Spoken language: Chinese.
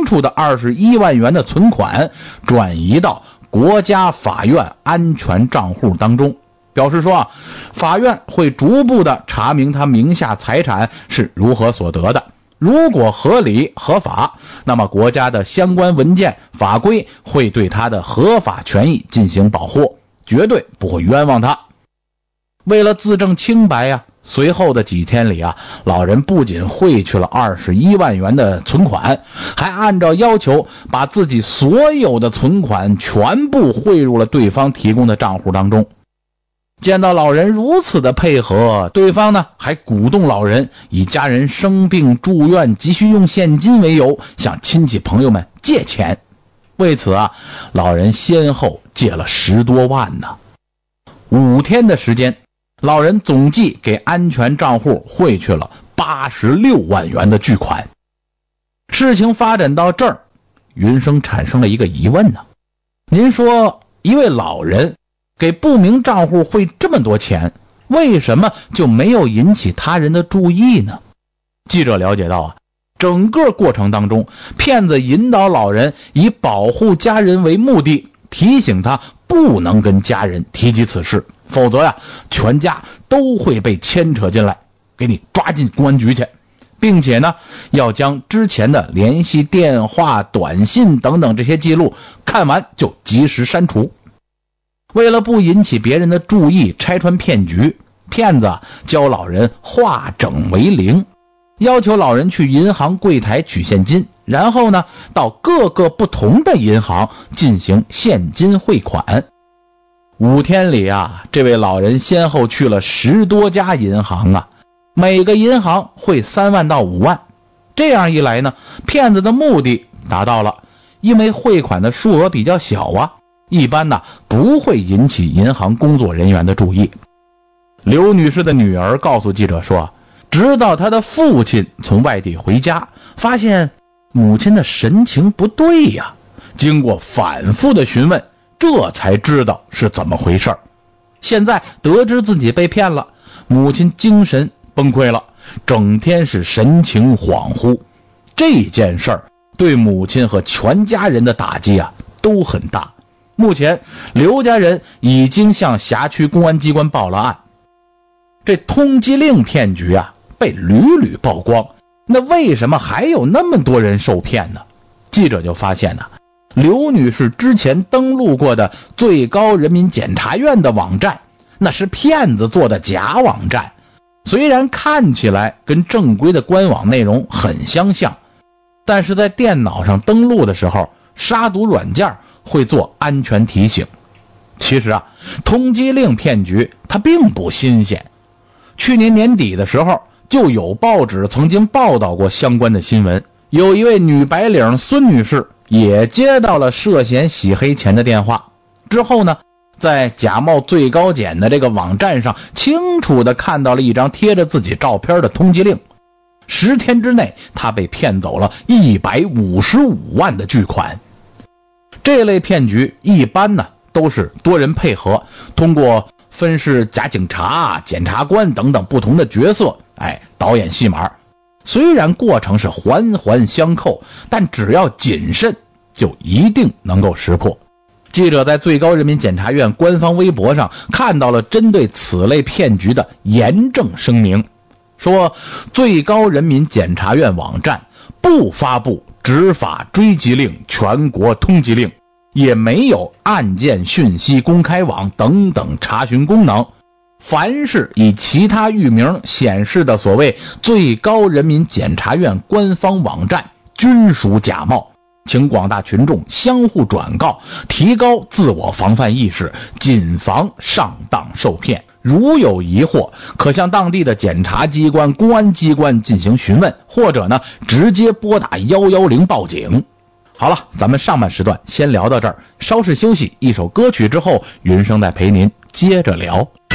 处的21万元的存款转移到国家法院安全账户当中，表示说法院会逐步的查明他名下财产是如何所得的，如果合理合法，那么国家的相关文件法规会对他的合法权益进行保护，绝对不会冤枉他。为了自证清白随后的几天里老人不仅汇去了21万元的存款，还按照要求把自己所有的存款全部汇入了对方提供的账户当中。见到老人如此的配合，对方呢还鼓动老人以家人生病住院急需用现金为由，向亲戚朋友们借钱。为此老人先后借了10多万呢。5天的时间，老人总计给安全账户汇去了86万元的巨款。事情发展到这儿，云生产生了一个疑问呢。您说，一位老人给不明账户汇这么多钱，为什么就没有引起他人的注意呢？记者了解到整个过程当中，骗子引导老人以保护家人为目的，提醒他不能跟家人提及此事，否则全家都会被牵扯进来，给你抓进公安局去，并且呢要将之前的联系电话、短信等等这些记录看完就及时删除。为了不引起别人的注意，拆穿骗局，骗子教老人化整为零，要求老人去银行柜台取现金，然后呢到各个不同的银行进行现金汇款。5天里这位老人先后去了10多家银行每个银行汇3万到5万。这样一来呢，骗子的目的达到了，因为汇款的数额比较小一般不会引起银行工作人员的注意。刘女士的女儿告诉记者说，直到她的父亲从外地回家，发现母亲的神情不对经过反复的询问，这才知道是怎么回事。现在得知自己被骗了，母亲精神崩溃了，整天是神情恍惚。这件事儿对母亲和全家人的打击都很大。目前刘家人已经向辖区公安机关报了案。这通缉令骗局被屡屡曝光，那为什么还有那么多人受骗呢？记者就发现刘女士之前登录过的最高人民检察院的网站，那是骗子做的假网站，虽然看起来跟正规的官网内容很相像，但是在电脑上登录的时候，杀毒软件会做安全提醒。其实通缉令骗局它并不新鲜，去年年底的时候就有报纸曾经报道过相关的新闻，有一位女白领孙女士也接到了涉嫌洗黑钱的电话，之后呢在假冒最高检的这个网站上清楚地看到了一张贴着自己照片的通缉令。10天之内她被骗走了155万的巨款。这类骗局一般都是多人配合，通过分饰假警察、检察官等等不同的角色导演戏码。虽然过程是环环相扣，但只要谨慎就一定能够识破。记者在最高人民检察院官方微博上看到了针对此类骗局的严正声明，说最高人民检察院网站不发布执法追缉令、全国通缉令，也没有案件讯息公开网等等查询功能。凡是以其他域名显示的所谓最高人民检察院官方网站均属假冒，请广大群众相互转告，提高自我防范意识，谨防上当受骗。如有疑惑，可向当地的检察机关、公安机关进行询问，或者直接拨打110报警。好了，咱们上半时段先聊到这儿，稍事休息，一首歌曲之后，云生再陪您接着聊。